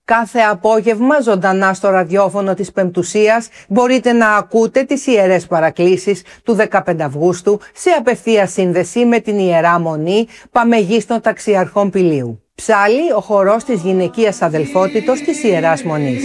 Κάθε απόγευμα ζωντανά στο ραδιόφωνο της Πεμπτουσίας μπορείτε να ακούτε τις Ιερές Παρακλήσεις του 15 Αυγούστου σε απευθεία σύνδεση με την Ιερά Μονή Παμεγίστων Ταξιαρχών Πηλίου. Ψάλλει ο χορός της γυναικείας αδελφότητος της Ιεράς Μονής.